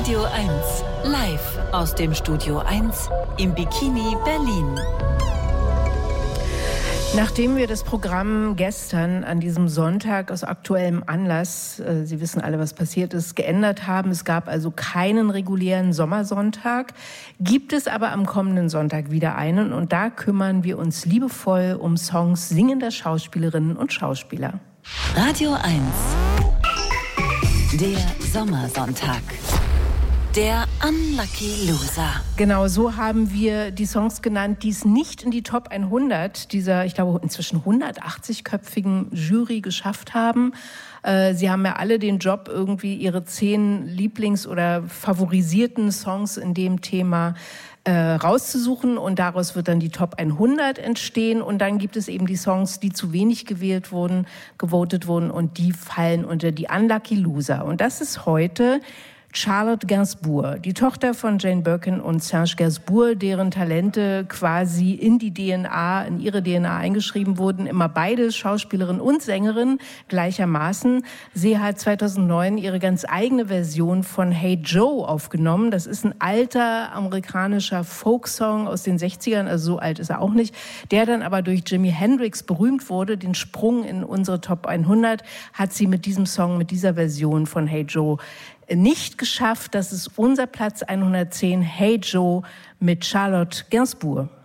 Radio 1, live aus dem Studio 1 im Bikini Berlin. Nachdem wir das Programm gestern an diesem Sonntag aus aktuellem Anlass, Sie wissen alle, was passiert ist, geändert haben, es gab also keinen regulären Sommersonntag, gibt es aber am kommenden Sonntag wieder einen und da kümmern wir uns liebevoll um Songs singender Schauspielerinnen und Schauspieler. Radio 1, der Sommersonntag. Der Unlucky Loser. Genau, so haben wir die Songs genannt, die es nicht in die Top 100 dieser, ich glaube, inzwischen 180-köpfigen Jury geschafft haben. Sie haben ja alle den Job, irgendwie ihre 10 Lieblings- oder favorisierten Songs in dem Thema rauszusuchen und daraus wird dann die Top 100 entstehen und dann gibt es eben die Songs, die zu wenig gewotet wurden und die fallen unter die Unlucky Loser. Und das ist heute Charlotte Gainsbourg, die Tochter von Jane Birkin und Serge Gainsbourg, deren Talente quasi in ihre DNA eingeschrieben wurden. Immer beide, Schauspielerin und Sängerin, gleichermaßen. Sie hat 2009 ihre ganz eigene Version von Hey Joe aufgenommen. Das ist ein alter amerikanischer Folksong aus den 60ern, also so alt ist er auch nicht, der dann aber durch Jimi Hendrix berühmt wurde. Den Sprung in unsere Top 100 hat sie mit diesem Song, mit dieser Version von Hey Joe nicht geschafft. Das ist unser Platz 110, Hey Joe mit Charlotte Gainsbourg.